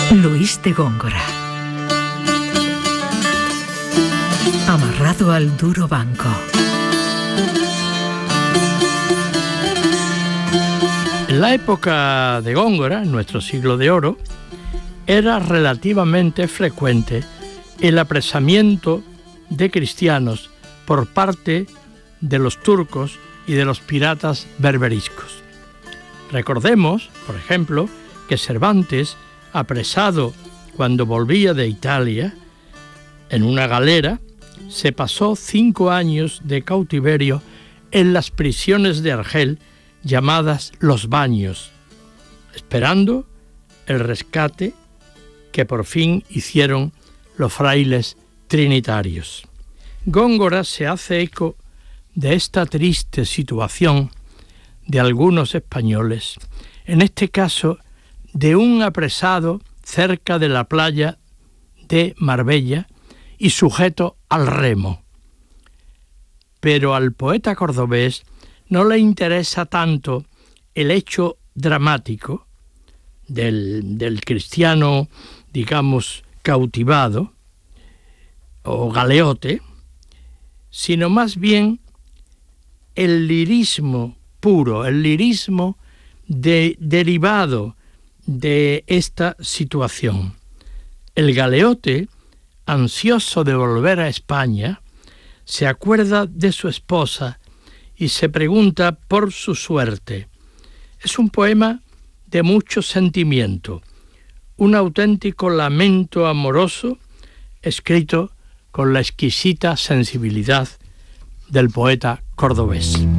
Luis de Góngora. Amarrado al duro banco. En la época de Góngora, en nuestro siglo de oro, era relativamente frecuente el apresamiento de cristianos por parte de los turcos y de los piratas berberiscos. Recordemos, por ejemplo, que Cervantes, apresado cuando volvía de Italia en una galera, se pasó 5 años de cautiverio en las prisiones de Argel llamadas Los Baños, esperando el rescate que por fin hicieron los frailes trinitarios. Góngora se hace eco de esta triste situación de algunos españoles, en este caso de un apresado cerca de la playa de Marbella y sujeto al remo. Pero al poeta cordobés no le interesa tanto el hecho dramático del cristiano, digamos, cautivado o galeote, sino más bien el lirismo puro, el lirismo derivado de esta situación. El galeote, ansioso de volver a España, se acuerda de su esposa y se pregunta por su suerte. Es un poema de mucho sentimiento, un auténtico lamento amoroso escrito con la exquisita sensibilidad del poeta cordobés.